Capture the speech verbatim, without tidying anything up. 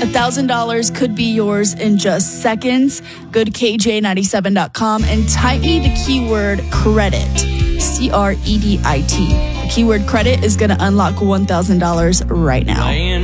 one thousand dollars could be yours in just seconds. Go to K J ninety-seven dot com and type me the keyword credit. C R E D I T. The keyword credit is going to unlock one thousand dollars right now.